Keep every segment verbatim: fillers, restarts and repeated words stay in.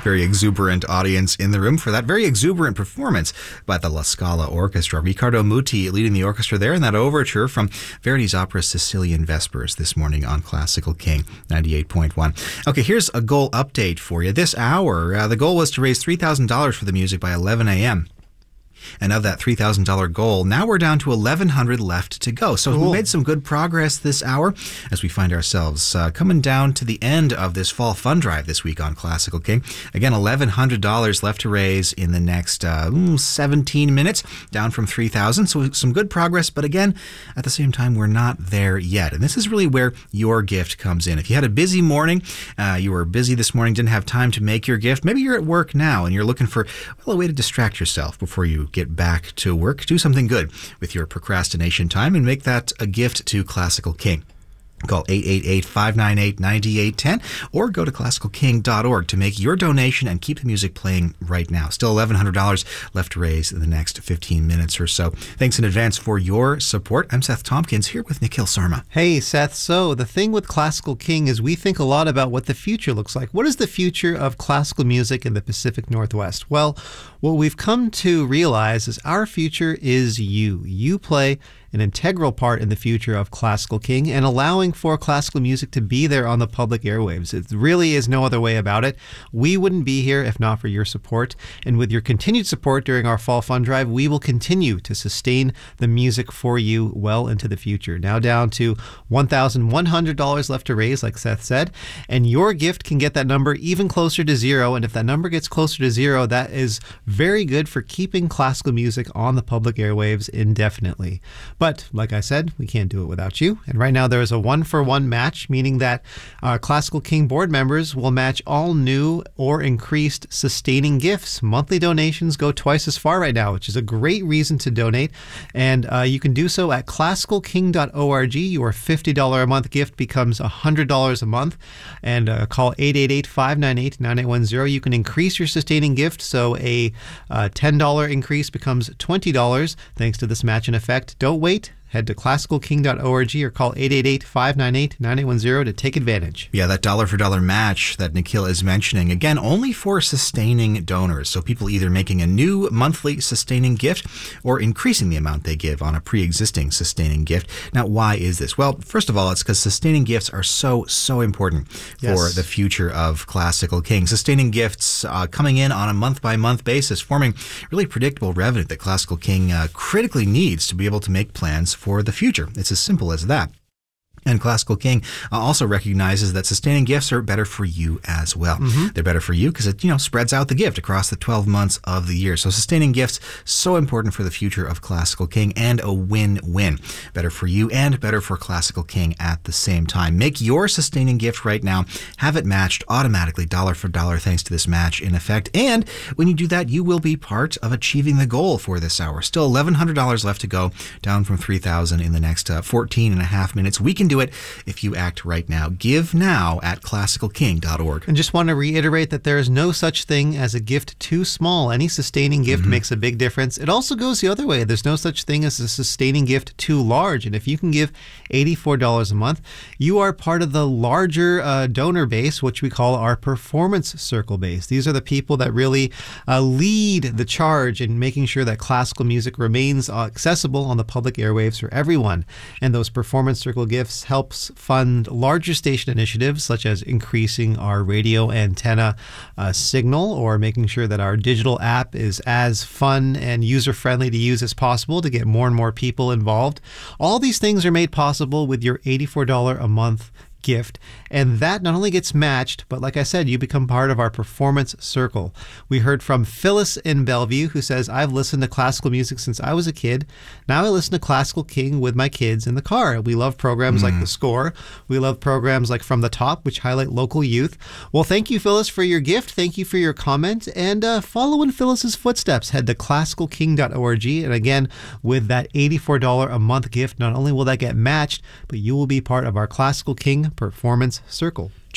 very exuberant audience in the room for that very exuberant performance by the La Scala Orchestra. Riccardo Muti leading the orchestra there in that overture from Verdi's opera Sicilian Vespers this morning on Classical King ninety-eight point one. Okay, here's a goal update for you. This hour, uh, the goal was to raise three thousand dollars for the music by eleven a.m. And of that three thousand dollars goal, now we're down to eleven hundred dollars left to go. So cool. We made some good progress this hour as we find ourselves uh, coming down to the end of this fall fund drive this week on Classical King. Again, eleven hundred dollars left to raise in the next uh, seventeen minutes, down from three thousand dollars. So some good progress, but again, at the same time, we're not there yet. And this is really where your gift comes in. If you had a busy morning, uh, you were busy this morning, didn't have time to make your gift, maybe you're at work now and you're looking for well, a way to distract yourself before you get back to work. Do something good with your procrastination time and make that a gift to Classical King. Call eight eight eight, five nine eight, nine eight one zero or go to classical king dot org to make your donation and keep the music playing right now. Still eleven hundred dollars left to raise in the next fifteen minutes or so. Thanks in advance for your support. I'm Seth Tompkins here with Nikhil Sarma. Hey, Seth. So the thing with Classical King is we think a lot about what the future looks like. What is the future of classical music in the Pacific Northwest? Well, what we've come to realize is our future is you. You play an integral part in the future of Classical King and allowing for classical music to be there on the public airwaves. It really is no other way about it. We wouldn't be here if not for your support. And with your continued support during our fall fund drive, we will continue to sustain the music for you well into the future. Now down to one thousand one hundred dollars left to raise, like Seth said, and your gift can get that number even closer to zero. And if that number gets closer to zero, that is very good for keeping classical music on the public airwaves indefinitely. But like I said, we can't do it without you. And right now there is a one-for-one match, meaning that our Classical King board members will match all new or increased sustaining gifts. Monthly donations go twice as far right now, which is a great reason to donate. And uh, you can do so at classical king dot org. Your fifty dollars a month gift becomes one hundred dollars a month. And uh, call eight eight eight, five nine eight, nine eight one zero. You can increase your sustaining gift, so a uh, ten dollars increase becomes twenty dollars thanks to this match in effect. Don't wait. Head to classical king dot org or call eight eight eight, five nine eight, nine eight one zero to take advantage. Yeah, that dollar for dollar match that Nikhil is mentioning, again, only for sustaining donors. So people either making a new monthly sustaining gift or increasing the amount they give on a pre-existing sustaining gift. Now, why is this? Well, first of all, it's because sustaining gifts are so, so important for yes. the future of Classical King. Sustaining gifts uh, coming in on a month-by-month basis, forming really predictable revenue that Classical King uh, critically needs to be able to make plans for the future. It's as simple as that. And Classical King uh, also recognizes that sustaining gifts are better for you as well. Mm-hmm. They're better for you because it, you know, spreads out the gift across the twelve months of the year. So sustaining gifts, so important for the future of Classical King and a win-win. Better for you and better for Classical King at the same time. Make your sustaining gift right now. Have it matched automatically dollar for dollar thanks to this match in effect. And when you do that, you will be part of achieving the goal for this hour. Still eleven hundred dollars left to go, down from three thousand dollars in the next uh, fourteen and a half minutes. We can do it if you act right now. Give now at classical king dot org. And just want to reiterate that there is no such thing as a gift too small. Any sustaining gift mm-hmm. makes a big difference. It also goes the other way. There's no such thing as a sustaining gift too large. And if you can give eighty-four dollars a month, you are part of the larger uh, donor base, which we call our performance circle base. These are the people that really uh, lead the charge in making sure that classical music remains uh, accessible on the public airwaves for everyone. And those performance circle gifts helps fund larger station initiatives such as increasing our radio antenna uh, signal or making sure that our digital app is as fun and user-friendly to use as possible to get more and more people involved. All these things are made possible with your eighty-four dollars a month gift, and that not only gets matched, but like I said, you become part of our performance circle. We heard from Phyllis in Bellevue, who says, I've listened to classical music since I was a kid. Now I listen to Classical King with my kids in the car. We love programs mm. like The Score. We love programs like From the Top, which highlight local youth. Well, thank you, Phyllis, for your gift. Thank you for your comment, and uh, follow in Phyllis's footsteps. Head to classical king dot org, and again, with that eighty-four dollars a month gift, not only will that get matched, but you will be part of our Classical King Performance Circle.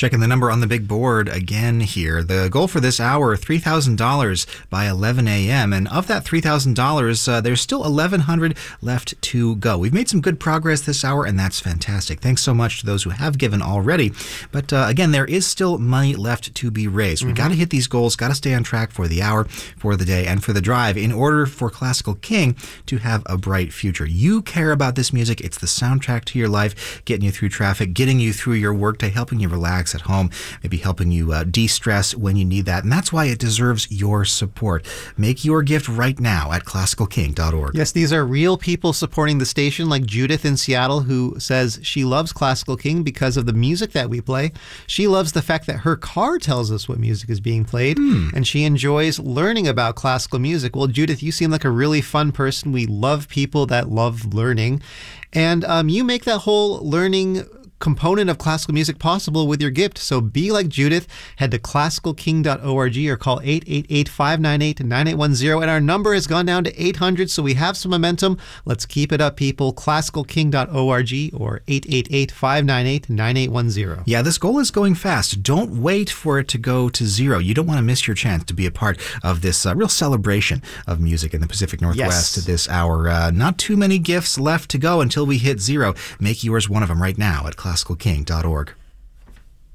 Checking the number on the big board again here. The goal for this hour, three thousand dollars by eleven a.m. And of that three thousand dollars, uh, there's still eleven hundred dollars left to go. We've made some good progress this hour, and that's fantastic. Thanks so much to those who have given already. But uh, again, there is still money left to be raised. We've mm-hmm. got to hit these goals, got to stay on track for the hour, for the day, and for the drive in order for Classical King to have a bright future. You care about this music. It's the soundtrack to your life, getting you through traffic, getting you through your workday, helping you relax at home, maybe helping you uh, de-stress when you need that. And that's why it deserves your support. Make your gift right now at classical king dot org. Yes, these are real people supporting the station, like Judith in Seattle, who says she loves Classical King because of the music that we play. She loves the fact that her car tells us what music is being played, mm. and she enjoys learning about classical music. Well, Judith, you seem like a really fun person. We love people that love learning. And um, you make that whole learning component of classical music possible with your gift. So be like Judith. Head to classical king dot org or call eight eight eight, five nine eight, nine eight one zero. And our number has gone down to eight hundred, so we have some momentum. Let's keep it up, people. classical king dot org or eight eight eight, five nine eight, nine eight one zero. Yeah, this goal is going fast. Don't wait for it to go to zero. You don't want to miss your chance to be a part of this uh, real celebration of music in the Pacific Northwest yes. this hour. Uh, not too many gifts left to go until we hit zero. Make yours one of them right now at classical king dot org.